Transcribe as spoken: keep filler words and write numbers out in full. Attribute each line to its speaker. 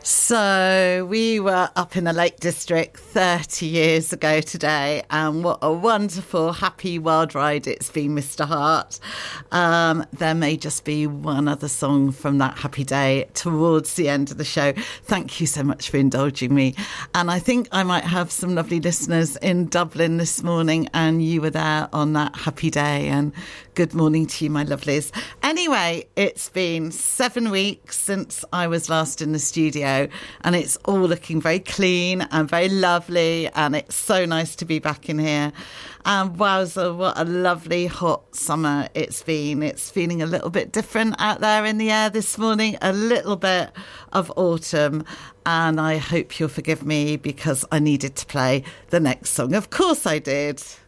Speaker 1: So we were up in the Lake District thirty years ago today, and what a wonderful, happy wild ride it's been, Mister Hart. Um, there may just be one other song from that happy day towards the end of the show. Thank you so much for indulging me. And I think I might have some lovely listeners in Dublin this morning, and you were there on that happy day, and good morning to you, my lovelies. Anyway, it's been seven weeks since I was last in the studio, and it's all looking very clean and very lovely, and it's so nice to be back in here. And wowza, what a lovely hot summer it's been. It's feeling a little bit different out there in the air this morning, a little bit of autumn, and I hope you'll forgive me because I needed to play the next song. Of course I did.